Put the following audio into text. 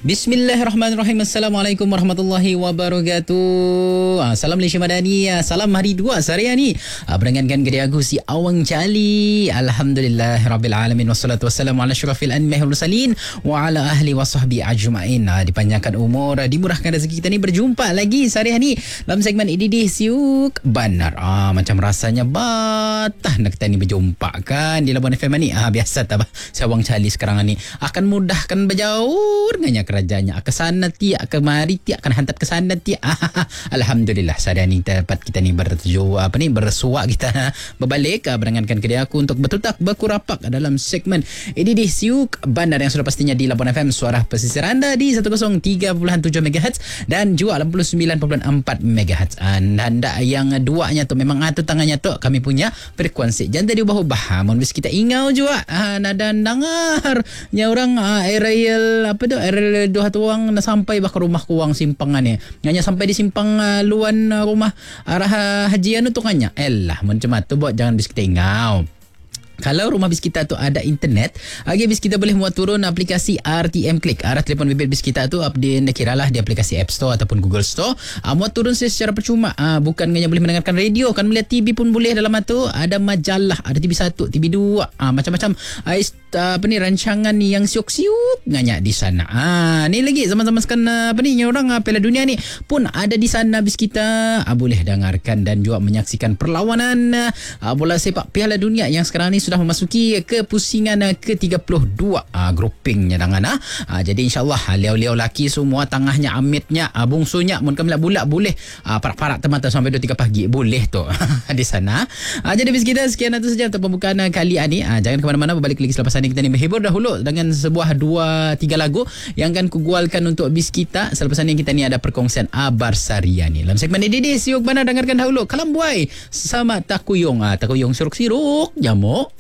Bismillahirrahmanirrahim. Assalamualaikum warahmatullahi wabarakatuh. Salam Malaysia Madani. Salam hari dua sehari ni. Berengankan gede aku si Awang Cali. Alhamdulillah Rabbil Alamin. Wassalatu wassalamu ala syurafil anbiya wal mursalin wa ala ahli wa sahbi ajma'in. Dipanjangkan umur, dimurahkan rezeki kita ni berjumpa lagi sehari ni dalam segmen Ididih Siuk Banar. Macam rasanya batah nak kita ni berjumpa kan di Labuan FM ni. Biasa tak si Awang Cali sekarang ni akan mudahkan berjauh dengannya kerajanya ke sana tiak ke mari tiak akan hantar ke sana tiak. Alhamdulillah saya ni dapat kita ni bersuak kita berbalik berengankan kedai aku untuk bertutak berkurapak dalam segmen Ididih Siuk Bandar yang sudah pastinya di Labuan FM suara pesisir anda di 103.7 MHz dan juga 89.4 MHz. Anda yang duanya tu memang tu tangannya tu kami punya frekuensi jangan diubah-ubah. Mohon bis kita ingau juga nada dengar nya orang aerial aerial dua tuang na sampai bah ke rumah kuang simpangan ni. Nganya sampai di simpang luan rumah arah haji anu tu kanya. Elah macam tu buat jangan bis kita ingau. Kalau rumah bis kita tu ada internet, bis kita boleh muat turun aplikasi RTM Click. Arah telefon bimbit bis kita tu kiralah di aplikasi App Store ataupun Google Store. Muat turun secara percuma. Bukan hanya boleh mendengarkan radio, kan melihat TV pun boleh dalam tu. Ada majalah, ada TV 1, TV 2, macam-macam rancangan yang siuk-siuk nganya di sana. Ni lagi zaman-zaman sekarang orang Piala Dunia ni pun ada di sana bis kita. Boleh dengarkan dan juga menyaksikan perlawanan bola sepak Piala Dunia yang sekarang ni sudah memasuki ke pusingan ke-32 groupingnya dengan jadi insyaallah liau-liau laki semua tengahnya amitnya bungsunya mun kami bulat boleh parak-parak teman-teman sampai 2-3 pagi boleh tu di sana. Jadi bis kita sekian itu saja untuk pembukaan kali ini. Jangan ke mana-mana, berbalik lagi selepas ini kita ni menghibur dahulu dengan sebuah 2-3 lagu yang akan kugualkan untuk bis kita. Selepas ini kita ni ada perkongsian Abar Sariani dalam segmen Ididih Siuk Banar. Dengarkan dahulu Kalambuai sama Takuyong. Takuyong siruk-siruk nyamuk